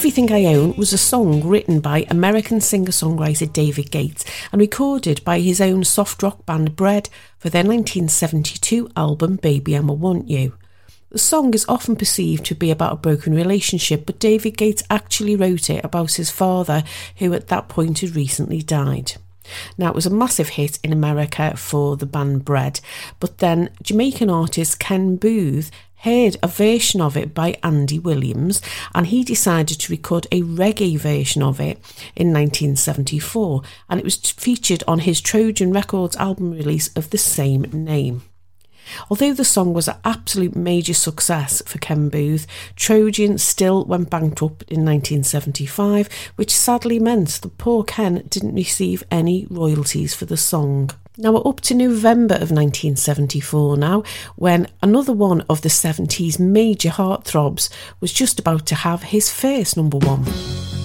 Everything I Own was a song written by American singer-songwriter David Gates and recorded by his own soft rock band Bread for their 1972 album Baby I'ma Want You. The song is often perceived to be about a broken relationship, but David Gates actually wrote it about his father, who at that point had recently died. Now, it was a massive hit in America for the band Bread, but then Jamaican artist Ken Booth heard a version of it by Andy Williams, and he decided to record a reggae version of it in 1974, and it was featured on his Trojan Records album release of the same name. Although the song was an absolute major success for Ken Booth, Trojan still went bankrupt in 1975, which sadly meant that poor Ken didn't receive any royalties for the song. Now we're up to November of 1974 now, when another one of the 70s major heartthrobs was just about to have his first number one.